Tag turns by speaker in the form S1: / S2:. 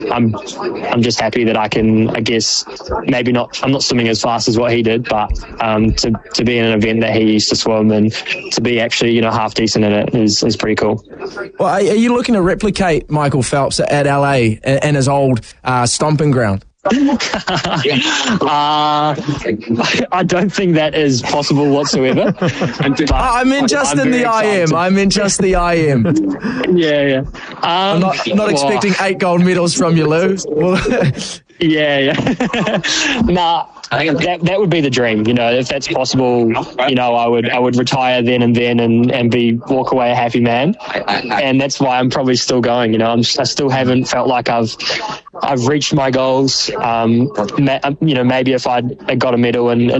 S1: I'm just happy that I can, I guess, maybe not, I'm not swimming as fast as what he did, but to be in an event that he used to swim and to be actually, half decent in it is pretty cool.
S2: Well, are you looking to replicate Michael Phelps at LA and his old stomping ground?
S1: I don't think that is possible whatsoever.
S2: I mean, just in the IM. I mean, just the IM.
S1: Yeah.
S2: I'm not expecting 8 gold medals from you, Lou.
S1: Yeah. Nah, that would be the dream. If that's possible, I would retire then and walk away a happy man. And that's why I'm probably still going. I still haven't felt like I've reached my goals. Maybe if I got a medal in